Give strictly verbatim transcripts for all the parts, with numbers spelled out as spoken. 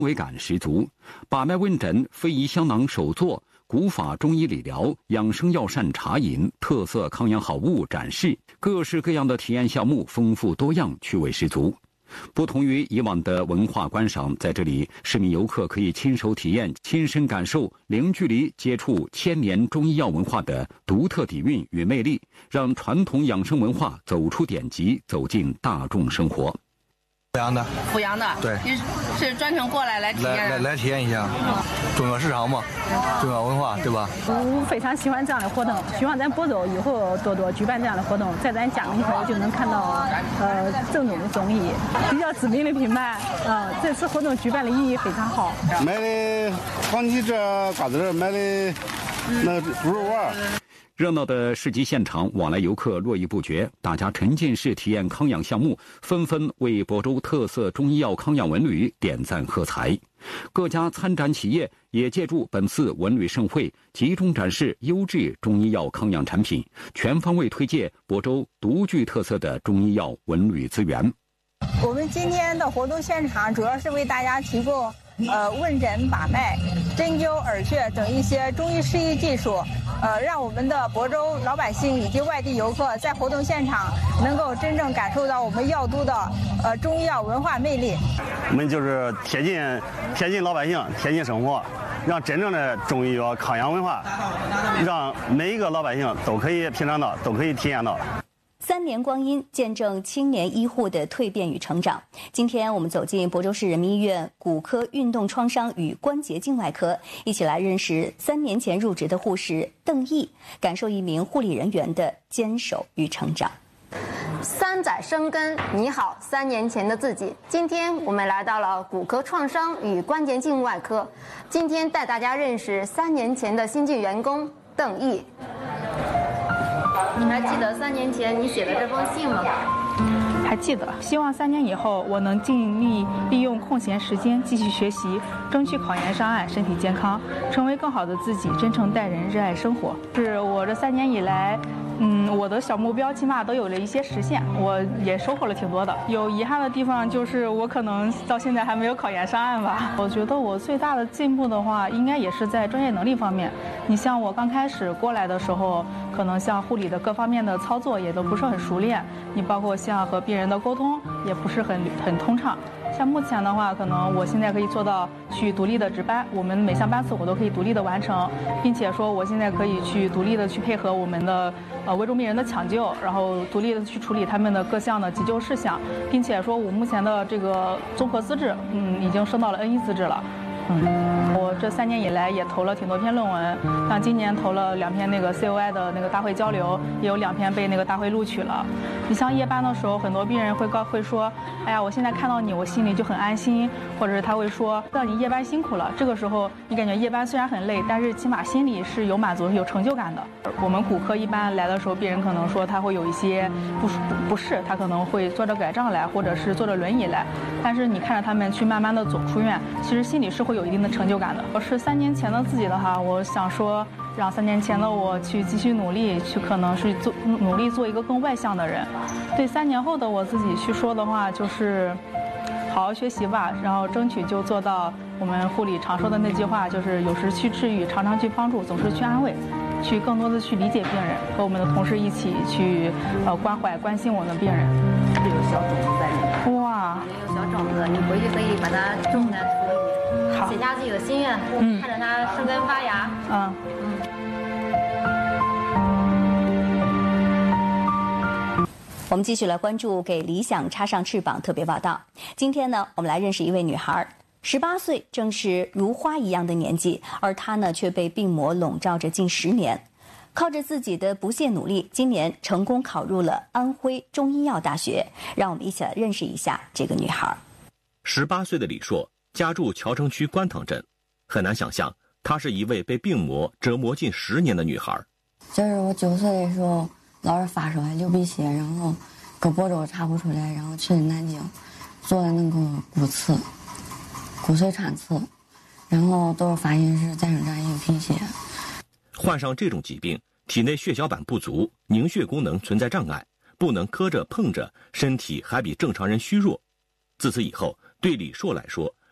味感十足。把脉问诊、非遗香囊手作、古法中医理疗、养生药膳茶饮、特色康养好物展示，各式各样的体验项目丰富多样，趣味十足。不同于以往的文化观赏，在这里市民游客可以亲手体验、亲身感受、零距离接触千年中医药文化的独特底蕴与魅力，让传统养生文化走出典籍，走进大众生活。 阜阳的， 阜阳的， 对， 你是专程过来来体验来来来体验一下中药市场嘛，中药文化，对吧？ 我非常喜欢这样的活动，希望咱亳州以后多多举办这样的活动，在咱家门口就能看到呃正宗的中医，比较知名的品牌。呃，这次活动举办的意义非常好。 买的黄鸡这瓜子，买的那猪肉丸。 热闹的市集现场，往来游客络绎不绝，大家沉浸式体验康养项目，纷纷为亳州特色中医药康养文旅点赞喝彩。各家参展企业也借助本次文旅盛会，集中展示优质中医药康养产品，全方位推介亳州独具特色的中医药文旅资源。 我们今天的活动现场主要是为大家提供呃问诊、把脉、针灸、耳穴等一些中医施医技术，呃，让我们的亳州老百姓以及外地游客在活动现场能够真正感受到我们药都的呃中医药文化魅力。 我们就是贴近贴近老百姓，贴近生活，让真正的中医药康养文化，让每一个老百姓都可以品尝到，都可以体验到。 三年光阴，见证青年医护的蜕变与成长。今天我们走进亳州市人民医院骨科运动创伤与关节镜外科，一起来认识三年前入职的护士邓毅，感受一名护理人员的坚守与成长。 三载生根，你好，三年前的自己。今天我们来到了骨科创伤与关节镜外科，今天带大家认识三年前的新进员工邓毅。你还记得三年前你写的这封信吗？ 还记得，希望三年以后我能尽力利用空闲时间继续学习，争取考研上岸，身体健康，成为更好的自己，真诚待人，热爱生活。是我这三年以来，嗯，我的小目标起码都有了一些实现，我也收获了挺多的。有遗憾的地方就是我可能到现在还没有考研上岸吧。我觉得我最大的进步的话，应该也是在专业能力方面。你像我刚开始过来的时候，可能像护理的各方面的操作也都不是很熟练，你包括像和病人的沟通也不是很很通畅。像目前的话，可能我现在可以做到去独立的值班，我们每项班次我都可以独立的完成，并且说我现在可以去独立的去配合我们的呃危重病人的抢救，然后独立的去处理他们的各项的急救事项，并且说我目前的这个综合资质，嗯，已经升到了 N 一资质了。嗯，我这三年以来也投了挺多篇论文，像今年投了两篇那个 C O I 的那个大会交流，也有两篇被那个大会录取了。你像夜班的时候，很多病人会告会说，哎呀，我现在看到你，我心里就很安心，或者是他会说，让你夜班辛苦了。这个时候，你感觉夜班虽然很累，但是起码心里是有满足、有成就感的。我们骨科一般来的时候，病人可能说他会有一些不不不适，他可能会坐着拐杖来，或者是坐着轮椅来，但是你看着他们去慢慢的走出院，其实心里是会有一定的成就感的。我是三年前的自己的话，我想说让三年前的我去继续努力，去可能是做努力做一个更外向的人。对三年后的我自己去说的话，就是好好学习吧，然后争取就做到我们护理常说的那句话，就是有时去治愈，常常去帮助，总是去安慰，去更多的去理解病人，和我们的同事一起去呃关怀关心我们的病人。 这有小种子在里面。 哇， 有小种子，你回去可以把它种在土里， 好， 写下自己的心愿， 嗯， 看着它生根发芽。 嗯。 我们继续来关注给理想插上翅膀特别报道。今天呢，我们来认识一位女孩，十八岁正是如花一样的年纪，而她呢却被病魔笼罩着近十年。靠着自己的不懈努力，今年成功考入了安徽中医药大学。让我们一起来认识一下这个女孩。 十八岁的李硕家住谯城区官塘镇，很难想象她是一位被病魔折磨近十年的女孩。 就是我九岁的时候老是发烧还流鼻血，然后搁亳州查不出来，然后去南京做的那个骨刺骨髓穿刺，然后都是发现是再生粘液贫血。 患上这种疾病，体内血小板不足，凝血功能存在障碍，不能磕着碰着，身体还比正常人虚弱。自此以后，对李硕来说，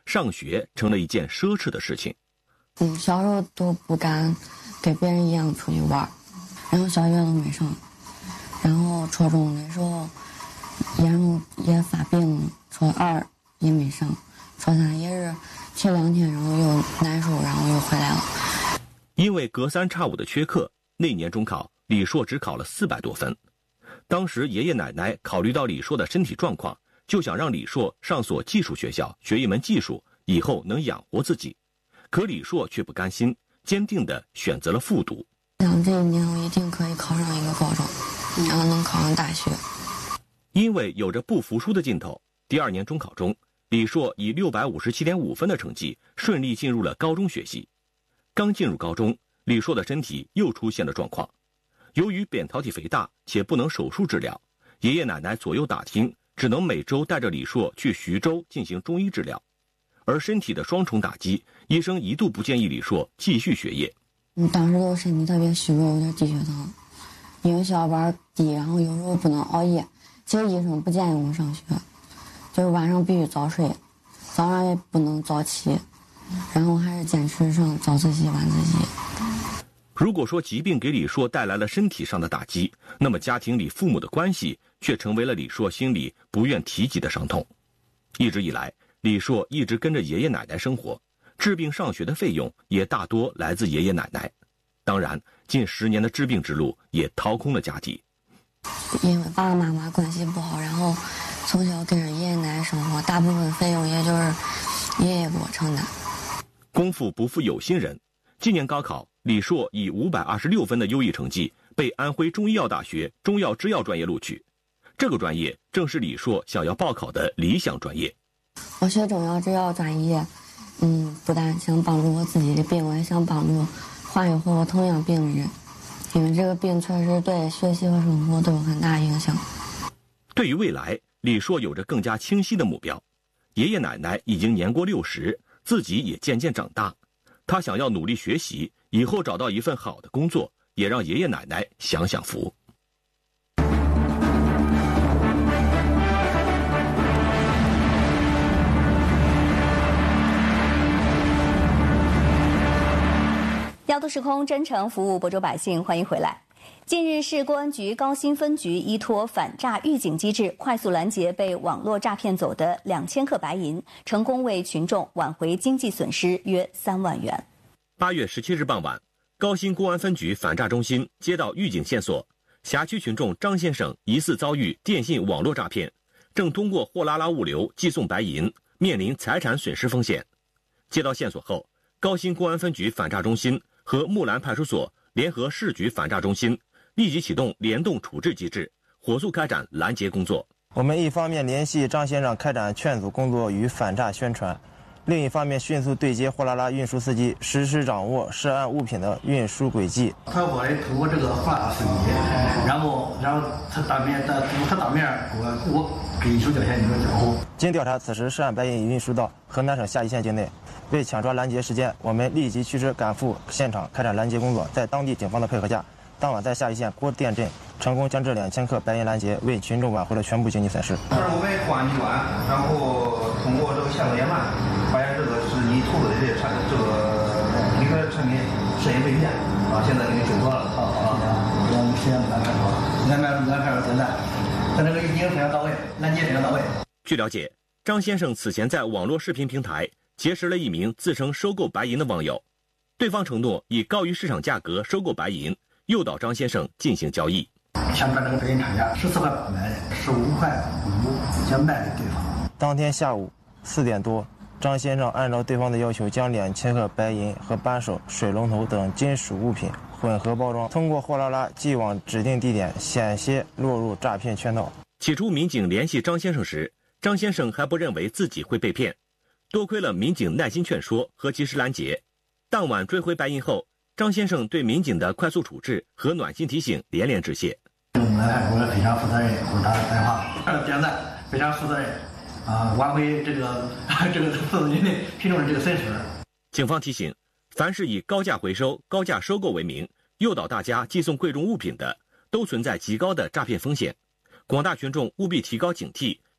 上学成了一件奢侈的事情。 嗯，小时候都不敢跟别人一样出去玩，然后小学都没上，然后初中的时候严重也发病了，初二也没上，初三也是去两天，然后又难受，然后又回来了。 因为隔三差五的缺课，那年中考李硕只考了四百多分。当时爷爷奶奶考虑到李硕的身体状况，就想让李硕上所技术学校学一门技术，以后能养活自己。可李硕却不甘心，坚定地选择了复读。 想这一年我一定可以考上一个高中，然后能考上大学。 因为有着不服输的劲头，第二年中考中，李硕以六百五十七点五分的成绩顺利进入了高中学习。刚进入高中，李硕的身体又出现了状况。由于扁桃体肥大且不能手术治疗，爷爷奶奶左右打听，只能每周带着李硕去徐州进行中医治疗。而身体的双重打击，医生一度不建议李硕继续学业。 嗯，当时我身体特别虚弱，有点低血糖，因为血小板低，然后有时候不能熬夜。其实医生不建议我上学，就是晚上必须早睡，早上也不能早起，然后还是坚持上早自习、晚自习。 如果说疾病给李硕带来了身体上的打击，那么家庭里父母的关系却成为了李硕心里不愿提及的伤痛。一直以来，李硕一直跟着爷爷奶奶生活，治病上学的费用也大多来自爷爷奶奶。当然，近十年的治病之路也掏空了家底。 因为爸爸妈妈关系不好，然后从小跟着爷爷奶奶生活，大部分费用也就是爷爷给我承担。 功夫不负有心人，今年高考，李硕以五百二十六分的优异成绩被安徽中医药大学中药制药专业录取。这个专业正是李硕想要报考的理想专业。 我学中药制药专业，嗯，不但想帮助我自己的病，我也想帮助患有和我同样病的人，因为这个病确实对学习和生活都有很大影响。 对于未来，李硕有着更加清晰的目标。爷爷奶奶已经年过六十，自己也渐渐长大，他想要努力学习，以后找到一份好的工作，也让爷爷奶奶享享福。 亚都时空真诚服务亳州百姓，欢迎回来。近日，市公安局高新分局依托反诈预警机制，快速拦截被网络诈骗走的两千克白银，成功为群众挽回经济损失约三万元。 八月十七日傍晚，高新公安分局反诈中心接到预警线索，辖区群众张先生疑似遭遇电信网络诈骗，正通过货拉拉物流寄送白银，面临财产损失风险。接到线索后，高新公安分局反诈中心和木兰派出所联合市局反诈中心，立即启动联动处置机制，火速开展拦截工作。 我们一方面联系张先生开展劝阻工作与反诈宣传，另一方面迅速对接货拉拉运输司机，实时掌握涉案物品的运输轨迹。 他我也通过这个货拉拉司机，然后然后他当面他他当面我我给一手交钱，一手交货。 经调查，此时涉案白银已运输到河南省下邑县境内。为抢抓拦截时间，我们立即驱车赶赴现场开展拦截工作。在当地警方的配合下，当晚在下邑县郭店镇成功将这两千克白银拦截，为群众挽回了全部经济损失。 这是我们公安机关，然后通过这个线索研判，发现这个是你投资的这个产这个一个产品涉嫌被骗啊，现在给你纠错了啊啊！ 我们实验不安排好，安排安排了现在，他这个已经非常到位，拦截非常到位。 据了解，张先生此前在网络视频平台结识了一名自称收购白银的网友，对方承诺以高于市场价格收购白银，诱导张先生进行交易。 想赚这个白银差价，十四块八买的，十五块五想卖给对方。 当天下午四点多，张先生按照对方的要求，将两千克白银和扳手、水龙头等金属物品混合包装，通过货拉拉寄往指定地点，险些落入诈骗圈套。 起初，民警联系张先生时，张先生还不认为自己会被骗。多亏了民警耐心劝说和及时拦截，当晚追回白银后，张先生对民警的快速处置和暖心提醒连连致谢。 我们派出所非常负责任，回答电话点赞，非常负责任啊，挽回这个这个投资人的群众的这个损失。 警方提醒，凡是以高价回收、高价收购为名，诱导大家寄送贵重物品的，都存在极高的诈骗风险。广大群众务必提高警惕，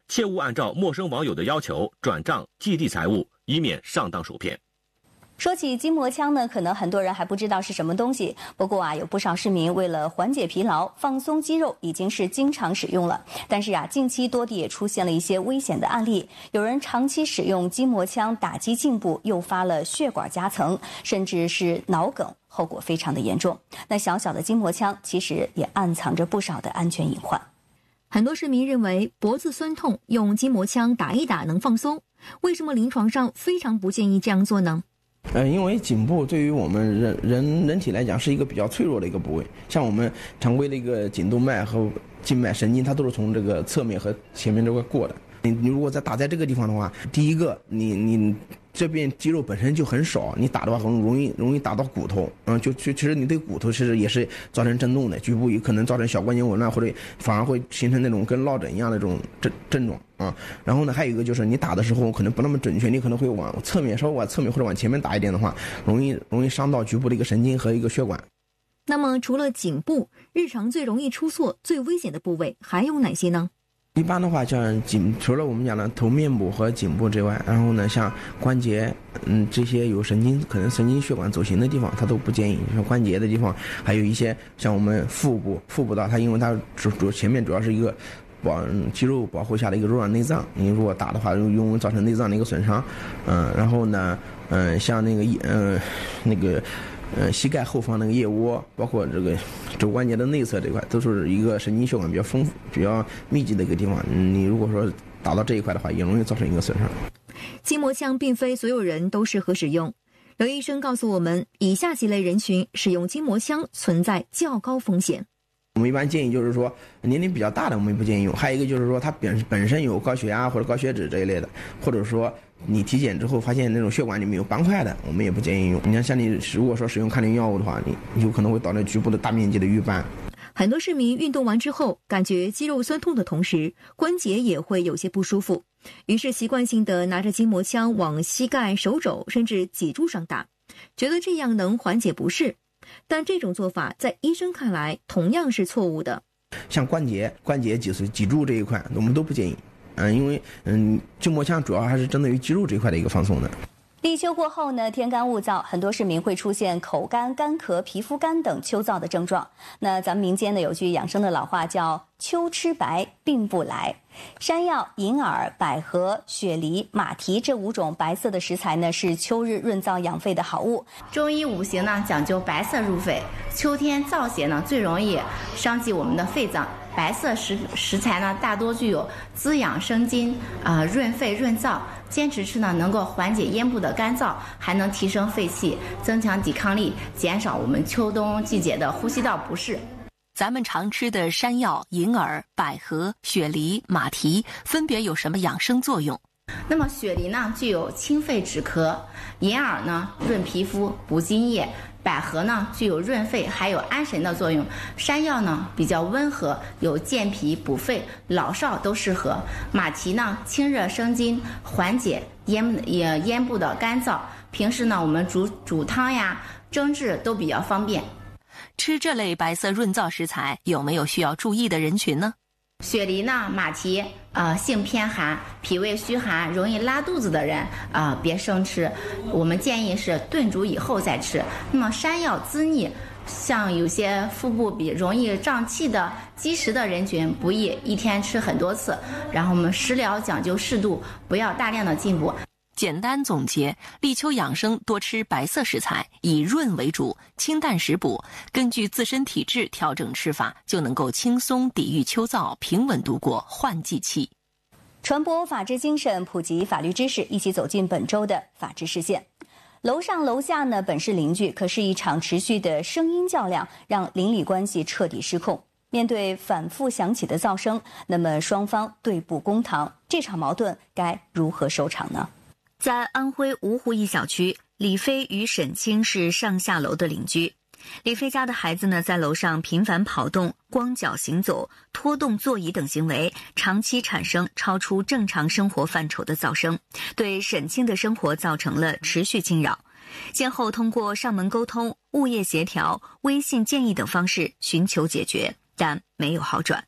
切勿按照陌生网友的要求转账寄递财物，以免上当受骗。 说起筋膜枪呢，可能很多人还不知道是什么东西。不过啊，有不少市民为了缓解疲劳、放松肌肉，已经是经常使用了。但是啊，近期多地也出现了一些危险的案例，有人长期使用筋膜枪打击颈部，诱发了血管夹层，甚至是脑梗，后果非常的严重。那小小的筋膜枪其实也暗藏着不少的安全隐患。 很多市民认为脖子酸痛用筋膜枪打一打能放松，为什么临床上非常不建议这样做呢？ 呃，因为颈部对于我们人人人体来讲是一个比较脆弱的一个部位，像我们常规的一个颈动脉和静脉神经，它都是从这个侧面和前面这块过的。你你如果再打在这个地方的话，第一个你你这边肌肉本身就很少，你打的话很容易容易打到骨头，嗯，就就其实你对骨头其实也是造成震动的，局部也可能造成小关节紊乱，或者反而会形成那种跟落枕一样的这种症症状啊。然后呢，还有一个就是你打的时候可能不那么准确，你可能会往侧面稍微往侧面或者往前面打一点的话，容易容易伤到局部的一个神经和一个血管。 那么除了颈部，日常最容易出错、最危险的部位还有哪些呢？ 一般的话，像颈，除了我们讲的头面部和颈部之外，然后呢，像关节，嗯，这些有神经可能神经血管走形的地方，它都不建议。像关节的地方，还有一些像我们腹部，腹部的它因为它主主前面主要是一个保肌肉保护下的一个柔软内脏，你如果打的话，容易造成内脏的一个损伤。嗯，然后呢，嗯，像那个嗯那个。呃，膝盖后方那个腋窝，包括这个肘关节的内侧这块，都是一个神经血管比较丰富、比较密集的一个地方。你如果说打到这一块的话，也容易造成一个损伤。 筋膜枪并非所有人都适合使用。刘医生告诉我们，以下几类人群使用筋膜枪存在较高风险。 我们一般建议就是说，年龄比较大的我们不建议用，还有一个就是说他本本身有高血压或者高血脂这一类的，或者说你体检之后发现那种血管里面有斑块的，我们也不建议用。你看，像你如果说使用抗凝药物的话，你有可能会导致局部的大面积的瘀斑。 很多市民运动完之后，感觉肌肉酸痛的同时，关节也会有些不舒服，于是习惯性的拿着筋膜枪往膝盖、手肘甚至脊柱上打，觉得这样能缓解不适。但这种做法在医生看来同样是错误的。 像关节、关节脊髓、脊柱这一块，我们都不建议。嗯，因为嗯，筋膜枪主要还是针对于肌肉这一块的一个放松的。 立秋过后呢，天干物燥，很多市民会出现口干、干咳、皮肤干等秋燥的症状。那咱们民间呢有句养生的老话叫“秋吃白，病不来”。山药、银耳、百合、雪梨、马蹄这五种白色的食材呢，是秋日润燥养肺的好物。 中医五行呢讲究白色入肺，秋天燥邪呢最容易伤及我们的肺脏。白色食食材呢，大多具有滋养生津、啊、呃、润肺润燥。坚持吃呢，能够缓解咽部的干燥，还能提升肺气，增强抵抗力，减少我们秋冬季节的呼吸道不适。 咱们常吃的山药、银耳、百合、雪梨、马蹄，分别有什么养生作用？ 那么雪梨呢，具有清肺止咳；银耳呢，润皮肤、补津液；百合呢，具有润肺还有安神的作用；山药呢，比较温和，有健脾补肺，老少都适合；马蹄呢，清热生津，缓解咽也咽部的干燥。平时呢，我们煮煮汤呀、蒸制都比较方便。 吃这类白色润燥食材有没有需要注意的人群呢？ 雪梨呢，马蹄，呃，性偏寒，脾胃虚寒，容易拉肚子的人，啊、呃，别生吃。我们建议是炖煮以后再吃。那么山药滋腻，像有些腹部比容易胀气的积食的人群，不宜一天吃很多次。然后我们食疗讲究适度，不要大量的进补。 简单总结，立秋养生多吃白色食材，以润为主，清淡食补，根据自身体质调整吃法，就能够轻松抵御秋燥，平稳度过换季期。 传播法治精神，普及法律知识，一起走进本周的法治视线。楼上楼下呢本是邻居，可是一场持续的声音较量，让邻里关系彻底失控。面对反复响起的噪声，那么双方对簿公堂，这场矛盾该如何收场呢？在安徽芜湖一小区，李飞与沈清是上下楼的邻居。李飞家的孩子呢，在楼上频繁跑动、光脚行走、拖动座椅等行为，长期产生超出正常生活范畴的噪声，对沈清的生活造成了持续侵扰。先后通过上门沟通、物业协调、微信建议等方式寻求解决，但没有好转。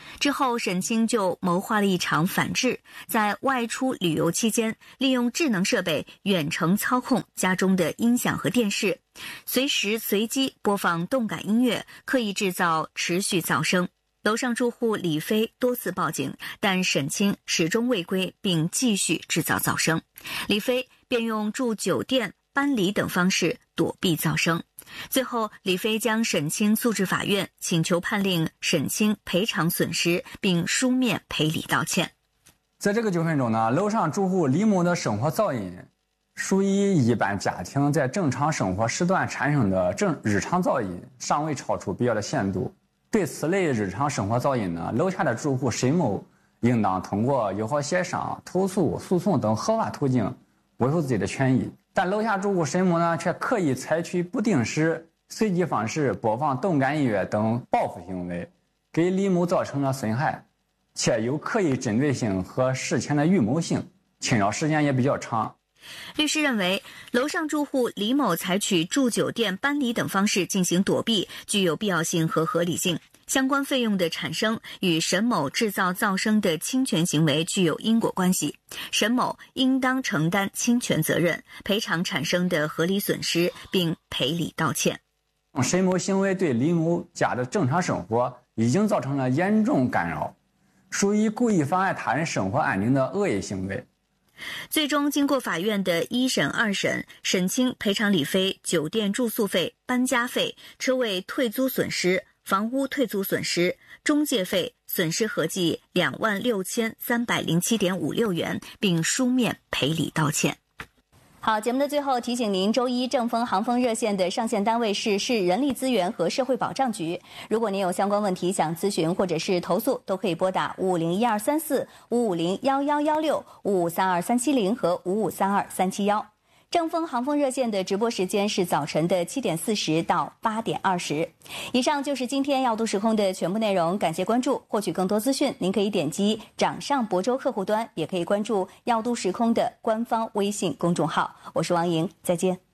之后，沈清就谋划了一场反制，在外出旅游期间，利用智能设备远程操控家中的音响和电视，随时随机播放动感音乐，刻意制造持续噪声。楼上住户李飞多次报警，但沈清始终未归，并继续制造噪声。李飞便用住酒店、搬离等方式躲避噪声。最后，李飞将沈清诉至法院，请求判令沈清赔偿损失，并书面赔礼道歉。 在这个纠纷中呢，楼上住户李某的生活噪音属于一般家庭在正常生活时段产生的正日常噪音，尚未超出必要的限度。对此类日常生活噪音呢，楼下的住户沈某应当通过友好协商、投诉、诉讼等合法途径维护自己的权益。但楼下住户沈某呢，却刻意采取不定时、随机方式播放动感音乐等报复行为，给李某造成了损害，且有刻意针对性和事前的预谋性，侵扰时间也比较长。 律师认为，楼上住户李某采取住酒店、搬离等方式进行躲避，具有必要性和合理性。相关费用的产生与沈某制造噪声的侵权行为具有因果关系，沈某应当承担侵权责任，赔偿产生的合理损失，并赔礼道歉。 沈某行为对李某家的正常生活已经造成了严重干扰，属于故意妨碍他人生活安宁的恶意行为。 最终经过法院的一审、二审，沈清赔偿李飞酒店住宿费、搬家费、车位退租损失、房屋退租损失、中介费损失合计两万六千三百零七点五六元，并书面赔礼道歉。 好，节目的最后提醒您，周一正风航风热线的上线单位是市人力资源和社会保障局。如果您有相关问题想咨询或者是投诉，都可以拨打五五零一二三四、五五零幺幺幺六、五五三二三七零和五五三二三七幺。正风航风热线的直播时间是早晨的七点四十到八点二十。以上就是今天耀都时空的全部内容，感谢关注。获取更多资讯，您可以点击掌上亳州客户端，也可以关注耀都时空的官方微信公众号。我是王莹，再见。